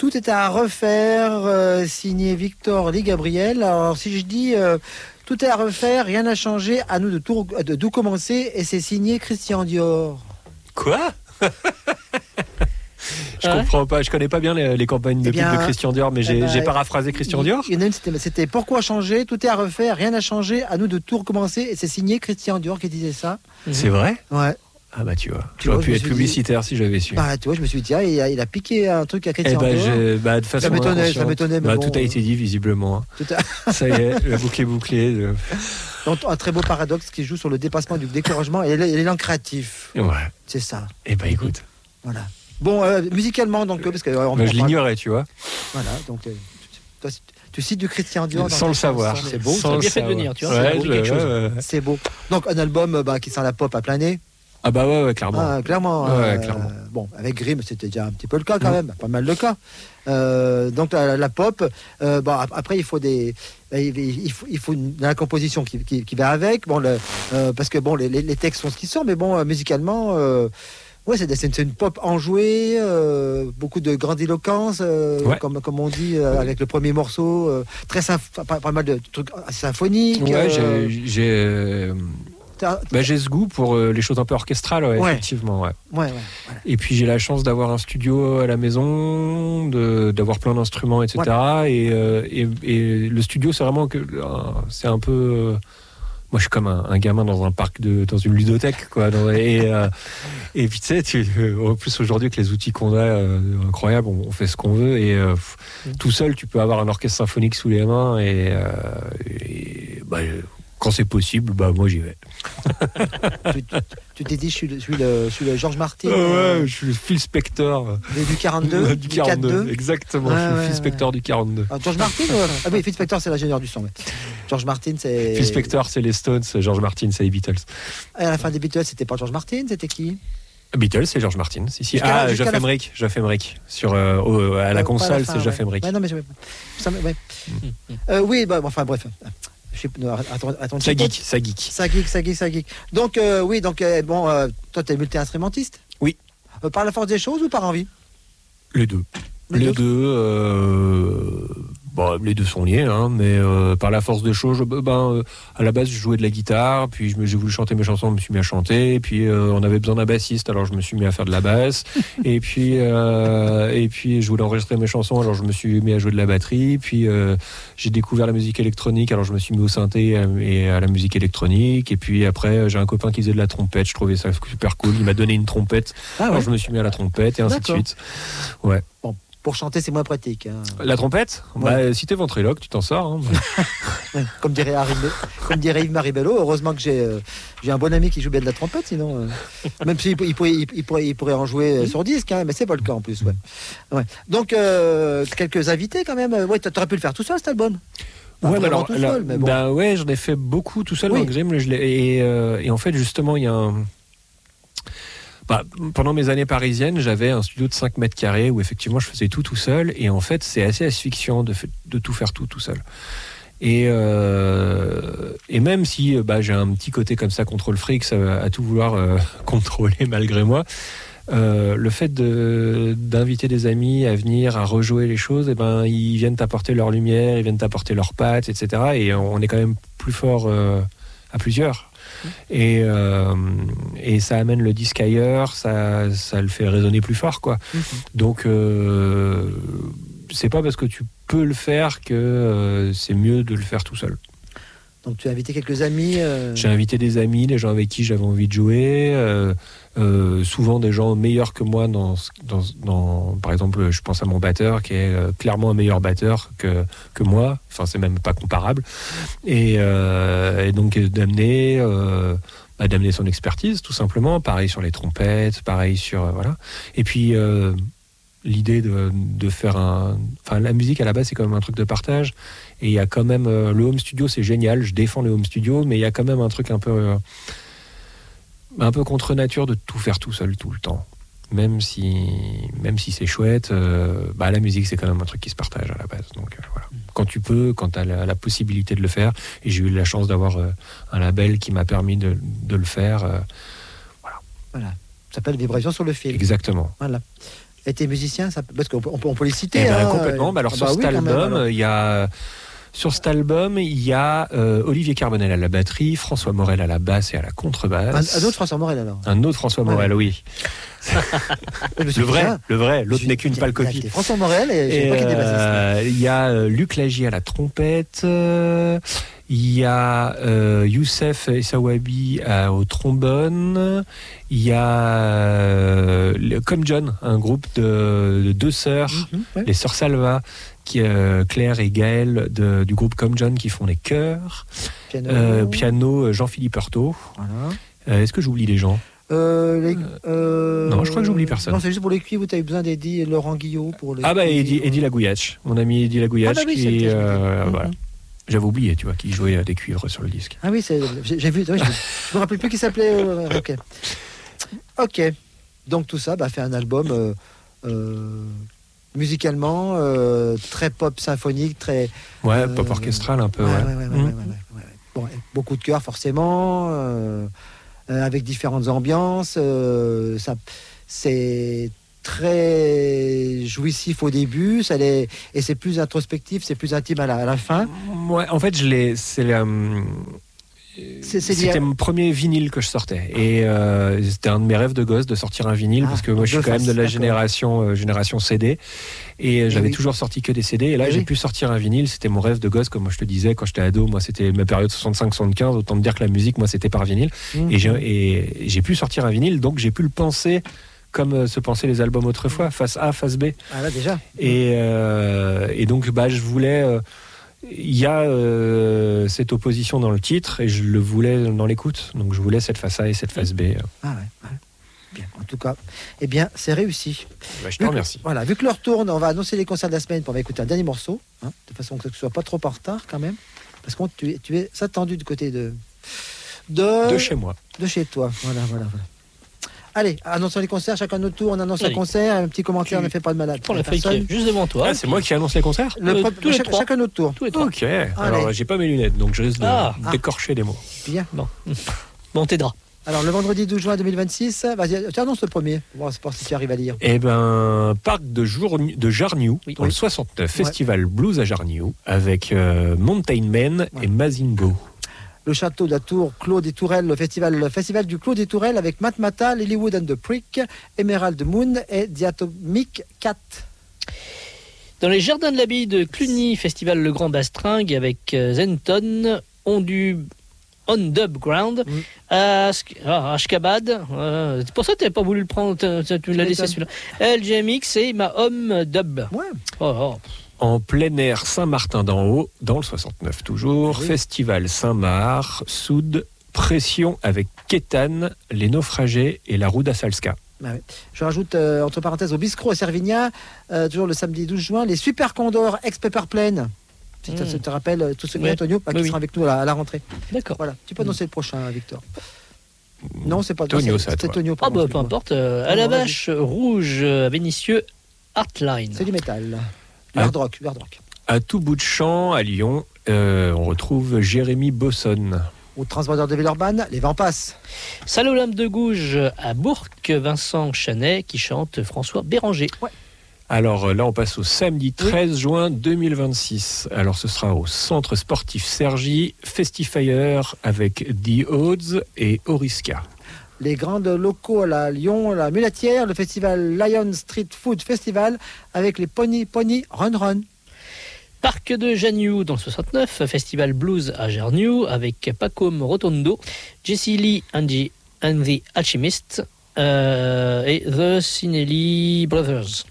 Tout est à refaire, signé Victor Lee Gabriel. Alors si je dis tout est à refaire, rien n'a changé, à nous de tout commencer, et c'est signé Christian Dior. Quoi? Je comprends pas, je connais pas bien les campagnes de pub de Christian Dior, mais j'ai paraphrasé Christian Dior. Il y en a une, c'était pourquoi changer, tout est à refaire, rien n'a changé, à nous de tout recommencer, et c'est signé Christian Dior qui disait ça. C'est vrai? Ouais. Ah bah tu vois, j'aurais pu être publicitaire si j'avais su. Bah tu vois, je me suis dit, tiens, il a piqué un truc à Christian Dior. De toute façon, ça m'étonnait. Mais bon, tout a été dit visiblement. Ça y est, la boucle est bouclée. Donc, un très beau paradoxe qui joue sur le dépassement du découragement et l'élan créatif. Ouais. C'est ça. Eh ben écoute. Voilà. Bon, musicalement donc parce que je l'ignorais, tu vois. Voilà, donc tu cites du Christian Dior sans le savoir. C'est beau. Ça a bien fait de venir, tu vois. C'est beau. Donc un album qui sent la pop à plein nez. Ah bah ouais, clairement. Ah, clairement. Clairement. Bon, avec Grimm, c'était déjà un petit peu le cas quand même, pas mal de cas. Donc la pop. Après il faut il faut la composition qui va avec. Bon, parce que bon, les textes sont ce qu'ils sont, mais bon, musicalement. Ouais, c'est une pop enjouée, beaucoup de grandiloquence, comme on dit, avec le premier morceau, pas mal de trucs symphoniques. Ouais, j'ai ce goût pour les choses un peu orchestrales, effectivement. Ouais. Voilà. Et puis j'ai la chance d'avoir un studio à la maison, d'avoir plein d'instruments, etc. Voilà. Et le studio, c'est vraiment c'est un peu. Moi, je suis comme un gamin dans un parc dans une ludothèque, quoi. Et puis tu sais, en plus aujourd'hui avec les outils qu'on a, incroyables, on fait ce qu'on veut. Et tout seul, tu peux avoir un orchestre symphonique sous les mains. Quand c'est possible, moi j'y vais. Tu t'es dit, je suis le George Martin. Ouais, je suis le Phil Spector. Du 42. Du 42, exactement. Je suis le Phil Spector du 42. George Martin Ah oui, Phil Spector, c'est l'ingénieur du son. George Martin, c'est. Phil Spector, c'est les Stones. George Martin, c'est les Beatles. Et à la fin des Beatles, c'était pas George Martin, c'était qui? Beatles, c'est George Martin. Si. Geoff Emerick. Sur, à la console, c'est Geoff Emerick. Ouais, non, mais oui, enfin bref. Attends, ça geek. Donc, toi, t'es multi-instrumentiste? Oui. Par la force des choses ou par envie? Les deux. Les deux sont liés, mais par la force des choses, à la base, je jouais de la guitare, puis j'ai voulu chanter mes chansons, je me suis mis à chanter, et puis on avait besoin d'un bassiste, alors je me suis mis à faire de la basse, et puis je voulais enregistrer mes chansons, alors je me suis mis à jouer de la batterie, puis j'ai découvert la musique électronique, alors je me suis mis au synthé et à la musique électronique, et puis après, j'ai un copain qui faisait de la trompette, je trouvais ça super cool, il m'a donné une trompette, alors je me suis mis à la trompette, et ainsi de suite. Ouais. Bon. Pour chanter, c'est moins pratique. La trompette ? Si t'es ventriloque, tu t'en sors. Comme dirait Yves-Marie Bello, heureusement que j'ai un bon ami qui joue bien de la trompette, sinon... même s'il pourrait en jouer sur disque, mais c'est pas le cas en plus. Ouais. Donc, quelques invités quand même. Ouais, t'aurais pu le faire tout seul, cet album. J'en ai fait beaucoup tout seul. Grimm, et en fait, justement, il y a pendant mes années parisiennes, j'avais un studio de 5 mètres carrés où effectivement je faisais tout seul, et en fait c'est assez asphyxiant de tout faire tout seul. Et même si j'ai un petit côté comme ça contrôle fric à tout vouloir contrôler malgré moi, le fait d'inviter des amis à venir à rejouer les choses, ils viennent t'apporter leur lumière, ils viennent t'apporter leurs pattes, etc. Et on est quand même plus fort à plusieurs. Et ça amène le disque ailleurs, ça le fait résonner plus fort, quoi. Donc c'est pas parce que tu peux le faire que c'est mieux de le faire tout seul. Donc tu as invité quelques amis J'ai invité des amis, des gens avec qui j'avais envie de jouer, souvent des gens meilleurs que moi dans par exemple, je pense à mon batteur qui est clairement un meilleur batteur que moi, enfin c'est même pas comparable, et donc d'amener son expertise tout simplement, pareil sur les trompettes, pareil sur voilà, et puis l'idée de faire la musique à la base c'est quand même un truc de partage, et il y a quand même le home studio, c'est génial, je défends le home studio, mais il y a quand même un truc un peu contre nature de tout faire tout seul tout le temps, même si c'est chouette, la musique c'est quand même un truc qui se partage à la base, donc voilà. Quand tu peux, quand tu as la possibilité de le faire, et j'ai eu la chance d'avoir un label qui m'a permis de le faire, voilà. Ça s'appelle Vibration sur le fil. Exactement. Voilà. étaient musiciens, parce qu'on peut les citer. Complètement. Alors sur cet album, il y a... Sur cet album, il y a Olivier Carbonel à la batterie, François Morel à la basse et à la contrebasse. Un autre François Morel alors. Un autre François Morel, oui. le vrai, l'autre n'est qu'une pâle copie. François Morel et je sais pas qui était bassiste. Il y a Luc Lagy à la trompette, il y a Youssef Essawabi au trombone, il y a Comme John, un groupe de deux sœurs, les sœurs Salva, Claire et Gaëlle du groupe Comme John qui font les chœurs. Piano Jean-Philippe Heurtaud. Voilà. Est-ce que j'oublie les gens? Non, je crois que j'oublie personne. Non, c'est juste pour les cuivres où tu as eu besoin d'Eddie et Laurent Guillot pour les. Eddie Lagouillac, mon ami Eddie Lagouillac qui voilà. J'avais oublié, tu vois, qui jouait des cuivres sur le disque. Ah oui, j'ai vu. Je me rappelle plus qui s'appelait. Ok. Donc tout ça fait un album musicalement très pop symphonique, très. Pop orchestral un peu. Bon, beaucoup de chœurs forcément. Avec différentes ambiances, c'est très jouissif au début, et c'est plus introspectif, c'est plus intime à la fin. Ouais, en fait, c'était mon premier vinyle que je sortais, et c'était un de mes rêves de gosse de sortir un vinyle, parce que moi je suis quand même de la génération CD, et j'avais toujours sorti que des CD, et là j'ai pu sortir un vinyle. C'était mon rêve de gosse, comme moi je te disais quand j'étais ado. Moi c'était ma période 65-75, autant te dire que la musique, moi c'était par vinyle, et j'ai pu sortir un vinyle, donc j'ai pu le penser comme se pensaient les albums autrefois, face A, face B. Ah là déjà. Et donc je voulais... Il y a cette opposition dans le titre, et je le voulais dans l'écoute. Donc je voulais cette face A et cette face B. Ah ouais. Bien. En tout cas, c'est réussi. Je te remercie. Voilà, vu que l'heure tourne, on va annoncer les concerts de la semaine, pour écouter un dernier morceau, de façon que ce soit pas trop en retard quand même, parce que tu es attendu du côté de chez moi. De chez toi. Voilà. Allez, annonçons les concerts, chacun notre tour, on annonce un concert, un petit commentaire, ne fait pas de malade. Prends la feuille qui est juste devant toi. C'est moi qui annonce les concerts. Chacun notre tour. Tous les trois. Ok, alors j'ai pas mes lunettes, donc je risque de d'écorcher des mots. Bien. Bon, on t'aidera. Alors, le vendredi 12 juin 2026, vas-y, tu annonces le premier. Bon, c'est pas si tu arrives à lire. Parc de Jarniou, dans le 69, Festival Blues à Jarniou, avec Mountain Men et Mazingo. Le château de la Tour, Clos des Tourelles, le festival du Clos des Tourelles avec Matmata, Lilywood and the Prick, Emerald Moon et Diatomic Cat. Dans les jardins de l'abbaye de Cluny, festival Le Grand Bastringue avec Zenton, On Dub Ground, Ashkabad. C'est pour ça que tu n'avais pas voulu le prendre, tu l'as laissé celui-là. LGMX et Mahom Dub. Ouais. En plein air Saint-Martin d'en haut, dans le 69 toujours, Festival Saint-Marc, Soude, Pression avec Kétan, Les Naufragés et la Ruda Salska. Je rajoute entre parenthèses au Bistrot à Servigna, toujours le samedi 12 juin, les Super Condors ex-Pepper Plain. Si tu te rappelles, tout ce qui est Antonio, qui sera avec nous à la rentrée. D'accord. Voilà. Tu peux annoncer le prochain, Victor. Non, c'est pas Tonio, c'est Tonio. Peu importe. À la Vache Rouge, à Vénissieux, Artline. C'est du métal. Hard rock. À tout bout de champ, à Lyon, on retrouve Jérémy Bosson. Au Transbordeur de Villeurbanne, les vents passent. Salle Olympe de Gouges à Bourg, Vincent Chanet qui chante François Béranger. Ouais. Alors là, on passe au samedi 13 juin 2026. Alors ce sera au Centre Sportif Cergy, Festifire avec The Odds et Oriska. Les grandes locaux à Lyon, la Mulatière, le festival Lion Street Food Festival avec les Pony Run. Parc de Jarniou dans le 69, festival blues à Jarniou avec Pacôme Rotondo, Jesse Lee and the Alchemists et The Sinelli Brothers.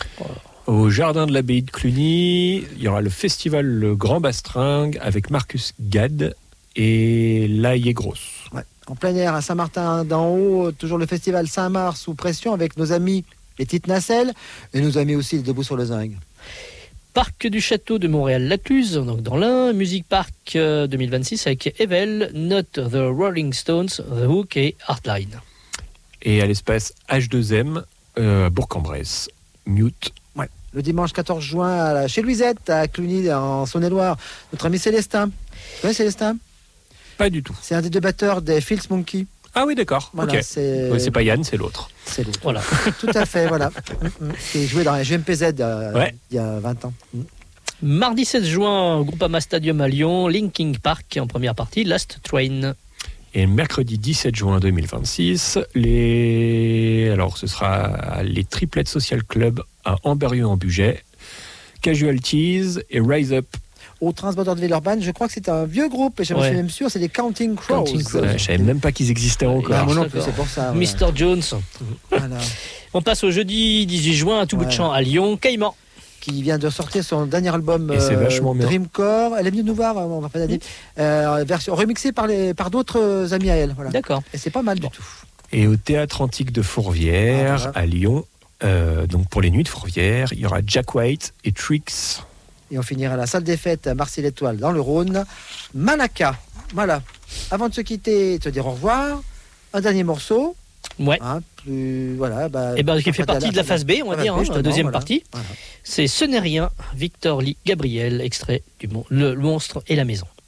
Au jardin de l'abbaye de Cluny, il y aura le festival Le Grand Bastringue avec Marcus Gad et La Yegros. En plein air à Saint-Martin d'en haut, toujours le festival Saint-Marc sous pression avec nos amis les Petites Nacelles et nos amis aussi les Debout sur le Zinc. Parc du Château de Montréal-Lacluse, donc dans l'Ain, Music Park 2026 avec Evel, Not the Rolling Stones, The Hook et Artline. Et à l'espace H2M, Bourg-en-Bresse, Mute. Le dimanche 14 juin chez Louisette, à Cluny, en Saône-et-Loire, notre ami Célestin. Tu connais Célestin ? Pas du tout. C'est un des deux batteurs des Fields Monkey. Ah oui, d'accord. Voilà, Ok. c'est Ouais, c'est pas Yann, c'est l'autre. l'autre. Voilà. Tout à fait, voilà. Qui jouait dans la GMPZ Ouais. il y a 20 ans. Mardi 16 juin, au Groupama Stadium à Lyon, Linkin Park en première partie, Last Train. Et mercredi 17 juin 2026, alors ce sera les Triplettes Social Club à Amberieu-en-Bugey, Casualties et Rise Up. Au Transborder de Villeurbanne, je crois que c'est un vieux groupe, et je me Ouais. suis même sûr, c'est les Counting Crows. Counting Crows. Je savais même pas qu'ils existaient encore. Ah, moi non D'accord. plus, c'est pour ça. Voilà. Mr. Jones. Voilà. On passe au jeudi 18 juin à tout bout de Ouais. champ à Lyon, Caïman. Qui vient de sortir son dernier album Et c'est vachement bien. Dreamcore. Elle est venue nous voir, on va pas dire, version remixée par d'autres amis à elle. Voilà. D'accord. Et c'est pas mal du tout. Et au Théâtre Antique de Fourvière, Ah, voilà. à Lyon, donc pour les nuits de Fourvière, il y aura Jack White et Trix. Et on finira à la salle des fêtes à Marseille-l'Étoile dans le Rhône. Malaka. Voilà. Avant de se quitter, te dire au revoir. Un dernier morceau. Ouais. Hein, voilà, Et ben, qui fait partie de la phase B, on va dire, la deuxième partie. Voilà. C'est Ce n'est rien, Victor Lee Gabriel, extrait du Le Monstre et la Maison.